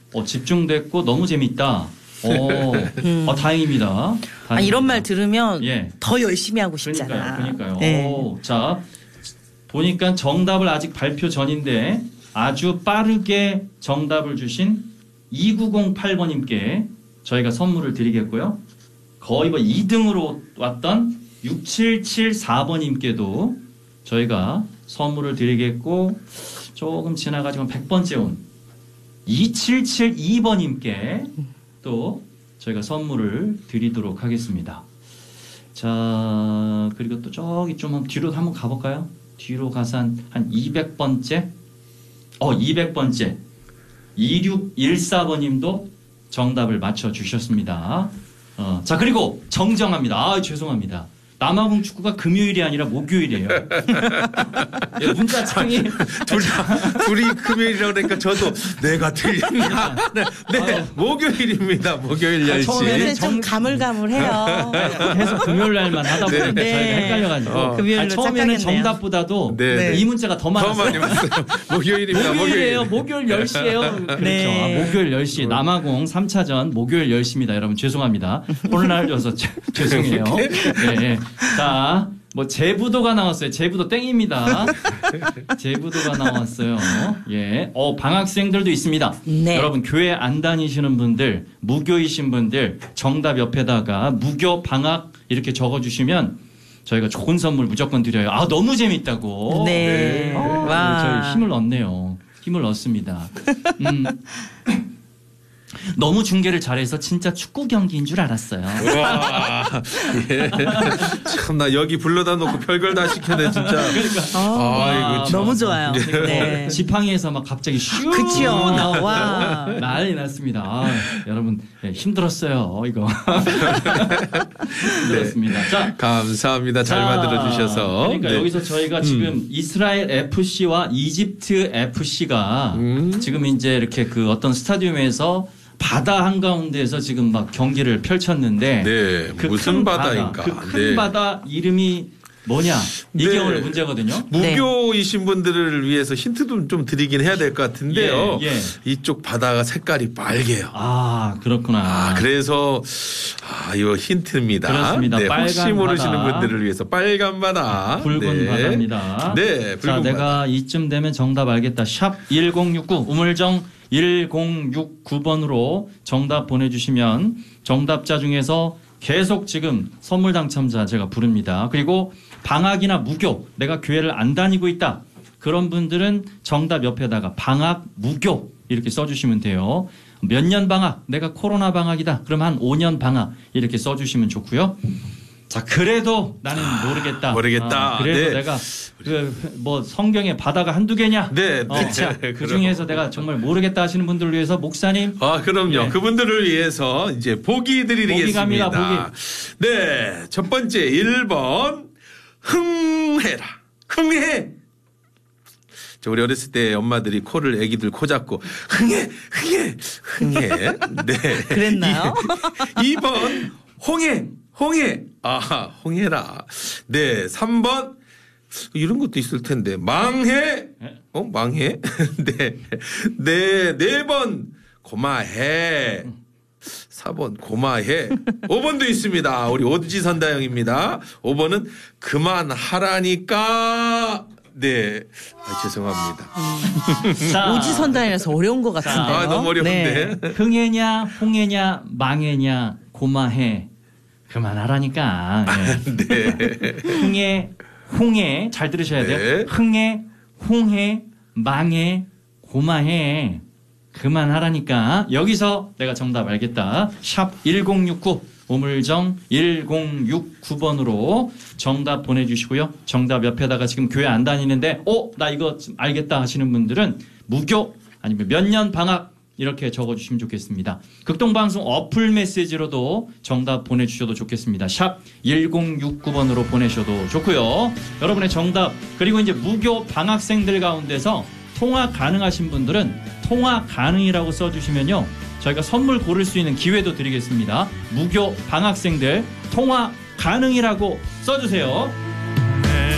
집중됐고 너무 재밌다. 다행입니다. 아, 이런 말 들으면 예. 더 열심히 하고 싶잖아. 그러니까요. 네. 자, 보니까 정답을 아직 발표 전인데 아주 빠르게 정답을 주신 2908번님께 저희가 선물을 드리겠고요. 거의 2등으로 왔던 6774번님께도 저희가 선물을 드리겠고, 조금 지나가지고 100번째 온 2772번님께 또 저희가 선물을 드리도록 하겠습니다. 자, 그리고 또 저기 좀 뒤로 한번 가볼까요? 뒤로 가서 한 200번째? 200번째 2614번님도 정답을 맞춰주셨습니다. 자, 그리고 정정합니다. 죄송합니다. 남아공 축구가 금요일이 아니라 목요일이에요. 예, 문자창이 둘이 금요일이라고 그러니까 저도 내가 틀렸나? 네, 목요일입니다. 목요일 10시. 처음에는 좀 가물가물해요. 계속 금요일 날만 하다 보니까 네. 저희가 헷갈려가지고 금요일로 처음에는 착각했네요. 정답보다도 네. 이 문자가 더 더 많았어요. 많이 왔어요. 목요일입니다. 목요일이에요. 목요일 10시예요. 그렇죠. 네. 목요일 10시 남아공 3차전 목요일 10시입니다. 여러분 죄송합니다. 오늘 줘서 죄송해요. 네. 자, 제부도가 나왔어요. 제부도 땡입니다. 제부도가 나왔어요. 예. 방학생들도 있습니다. 네. 여러분 교회 안 다니시는 분들, 무교이신 분들 정답 옆에다가 무교 방학 이렇게 적어주시면 저희가 좋은 선물 무조건 드려요. 아, 너무 재밌다고. 네. 와. 저희 힘을 얻네요. 힘을 얻습니다. 너무 중계를 잘해서 진짜 축구 경기인 줄 알았어요. 와, 예. 참나 여기 불러다 놓고 별걸 다 시켜내 진짜. 그러니까. 아이고, 너무 좋아요. 네. 지팡이에서 막 갑자기 슈 그치요. 나와 난리 났습니다. 여러분 힘들었어요. 이거 힘들었습니다. 네. 자, 감사합니다. 잘 만들어 주셔서. 그러니까 네. 여기서 저희가 지금 이스라엘 FC와 이집트 FC가 지금 이제 이렇게 그 어떤 스타디움에서 바다 한가운데에서 지금 막 경기를 펼쳤는데 네, 그 무슨 큰 바다인가? 그 큰 네. 바다 이름이 뭐냐? 이게 네. 오늘 문제거든요. 무교이신 분들을 위해서 힌트도 좀 드리긴 해야 될 것 같은데요. 예. 이쪽 바다가 색깔이 빨개요. 아, 그렇구나. 그래서 이거 힌트입니다. 그렇습니다. 네, 혹시 빨간 모르시는 바다. 분들을 위해서 빨간 바다. 붉은 네. 바다입니다. 네, 붉은 자, 바다. 내가 이쯤 되면 정답 알겠다. 샵 1069 우물정 1069번으로 정답 보내주시면 정답자 중에서 계속 지금 선물 당첨자 제가 부릅니다. 그리고 방학이나 무교, 내가 교회를 안 다니고 있다. 그런 분들은 정답 옆에다가 방학, 무교 이렇게 써주시면 돼요. 몇 년 방학, 내가 코로나 방학이다. 그럼 한 5년 방학 이렇게 써주시면 좋고요. 자, 그래도 나는 모르겠다. 모르겠다. 그래도 네. 내가 성경에 바다가 한두 개냐? 네, 그쵸. 네. 그 중에서 내가 정말 모르겠다 하시는 분들을 위해서 목사님. 그럼요. 네. 그분들을 위해서 이제 보기 드리겠습니다. 보기 갑니다, 보기. 네. 첫 번째 1번 흥해라. 흥해. 우리 어렸을 때 엄마들이 코를 애기들 코 잡고 흥해. 네. 그랬나요? 2번 홍해. 홍해라. 네. 3번 이런 것도 있을 텐데 망해. 망해? 네. 4번 고마해. 4번 고마해. 5번도 있습니다. 우리 오지선다형입니다. 5번은 그만하라니까. 네. 죄송합니다. 자, 오지선다이라서 어려운 것 같은데요. 너무 어려운데. 네. 흥해냐, 홍해냐, 망해냐, 고마해. 그만하라니까. 네. 홍해 잘 들으셔야 돼요. 네. 흥해, 홍해, 망해, 고마해. 그만하라니까. 여기서 내가 정답 알겠다. 샵 1069 우물정 1069번으로 정답 보내주시고요. 정답 옆에다가 지금 교회 안 다니는데 나 이거 알겠다 하시는 분들은 무교 아니면 몇 년 방학 이렇게 적어주시면 좋겠습니다. 극동방송 어플 메시지로도 정답 보내주셔도 좋겠습니다. 샵 1069번으로 보내셔도 좋고요. 여러분의 정답 그리고 이제 무교 방학생들 가운데서 통화 가능하신 분들은 통화 가능이라고 써주시면요. 저희가 선물 고를 수 있는 기회도 드리겠습니다. 무교 방학생들 통화 가능이라고 써주세요.